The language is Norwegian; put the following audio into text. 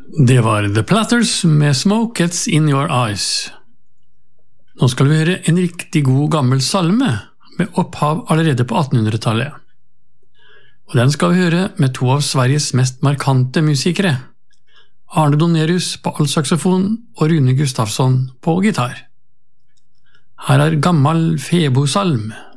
Det var The Platters med Smoke Gets In Your Eyes. Nå skal vi høre en riktig god gammel salme med opphav allerede på 1800-tallet. Og den skal vi høre med to av Sveriges mest markante musikere, Arne Donerius på altsaxofon og Rune Gustafsson på gitar. Her er gammel Febo-salm.